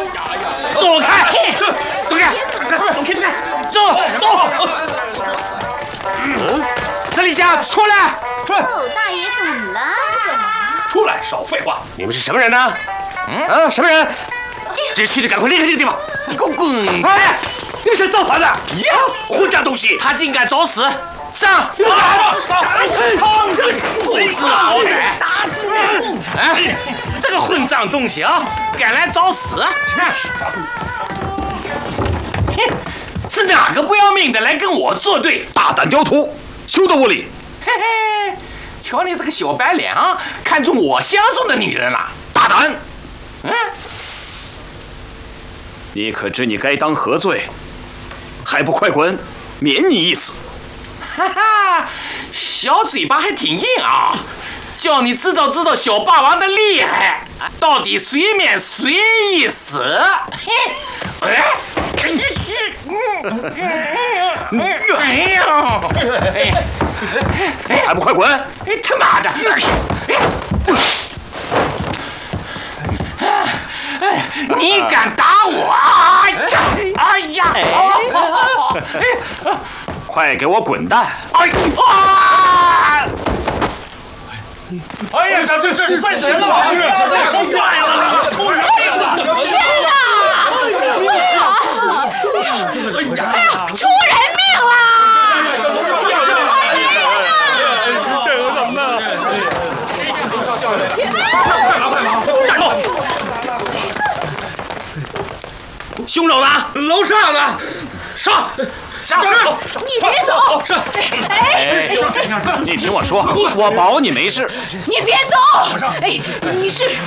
躲开！躲开！躲开！走！司礼家出来！ 哦，大爷怎么了？ 出来，少废话！ 你们是什么人呢？什么人？知趣的赶快离开这个地方！你给我滚开！你们是造反的！呀，混账东西！他竟敢找死！上！打不知好歹！打死你！哎，这个混账东西啊，敢来找死！是哪个不要命的来跟我作对？ 大胆刁徒，休得无礼！ 嘿嘿，瞧你这个小白脸啊，看中我相中的女人了，大胆！ 你可知你该当何罪？还不快滚，免你一死！ 哈哈，小嘴巴还挺硬啊，叫你知道小霸王的厉害，到底谁免谁一死？ 还不快滚！ 他妈的！你敢打我？哎呀！ 快给我滚蛋！ 哎呀，这摔死人了！坏了，出人命了！ 天哪！哎呀，出人命了！ 这有什么？快跑！站住！ 凶手呢？楼上呢？上！ 你别走！ 哎，你听我说，我保你没事。 你别走！哎，你是